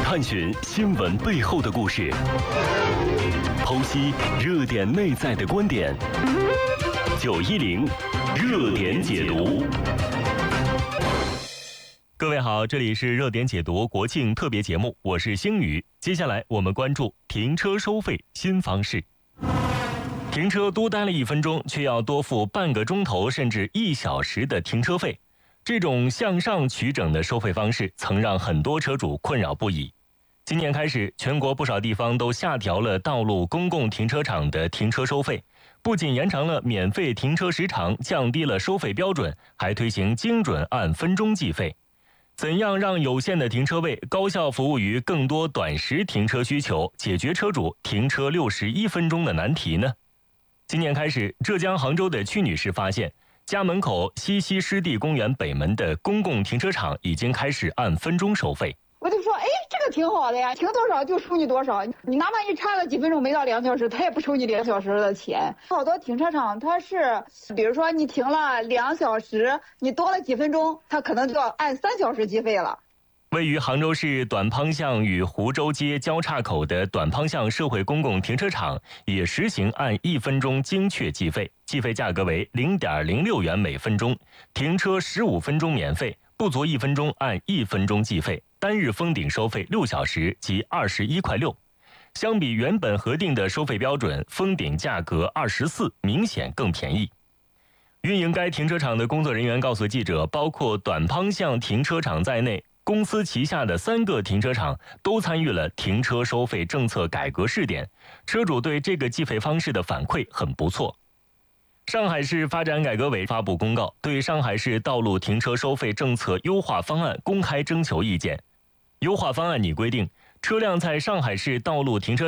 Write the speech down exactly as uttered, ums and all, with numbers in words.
探寻新闻背后的故事，剖析热点内在的观点。九一零热点解读。各位好，这里是热点解读国庆特别节目，我是星宇。接下来我们关注停车收费新方式。停车多待了一分钟，却要多付半个钟头甚至一小时的停车费。这种向上取整的收费方式曾让很多车主困扰不已。今年开始，全国不少地方都下调了道路公共停车场的停车收费，不仅延长了免费停车时长，降低了收费标准，还推行精准按分钟计费。怎样让有限的停车位高效服务于更多短时停车需求，解决车主停车六十一分钟的难题呢？今年开始，浙江杭州的屈女士发现，家门口西溪湿地公园北门的公共停车场已经开始按分钟收费。 我就说，哎，这个挺好的呀，停多少就收你多少，你哪怕你差了几分钟没到两小时，他也不收你两小时的钱。好多停车场它是，比如说你停了两小时，你多了几分钟，他可能就要按三小时计费了。 位于杭州市短滂巷与湖州街交叉口的短滂巷社会公共停车场也实行按一分钟精确计费，计费价格为 零点零六元每分钟，停车十五分钟免费，不足一分钟按一分钟计费，单日封顶收费六小时即二十一块六。相比原本核定的收费标准，封顶价格二十四，明显更便宜。运营该停车场的工作人员告诉记者，包括短滂巷停车场在内，公司旗下的三个停车场都参与了停车收费政策改革试点，车主对这个计费方式的反馈很不错。上海市发展改革委发布公告，对上海市道路停车收费政策优化方案公开征求意见。优化方案拟规定，车辆在上海市道路停车